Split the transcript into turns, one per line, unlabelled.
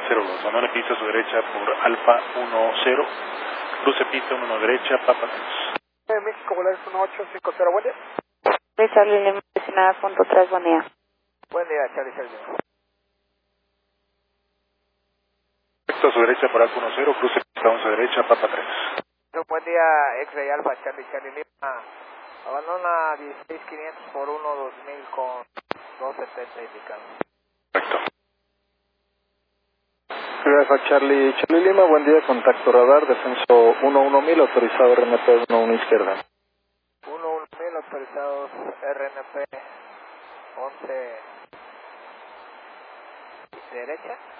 02. Manuel pista a su derecha por Alfa 10. Cruce pista 11 derecha, Papa 3.
México, Volaris 1850, buen día.
Charlie Lima 19.3, buen día.
Buen día, Charlie Lima.
A su derecha por Alfa 10, cruce pista 11 derecha, Papa 3.
Buen día, X-Ray Alfa, Charlie Lima. Abandona 16500 por 1-2000 con 270 indicado.
Correcto.
Alfa Charlie Lima, buen día, contacto radar, descenso 11000, autorizado RNP 11 izquierda.
11000 autorizados RNP 11 derecha.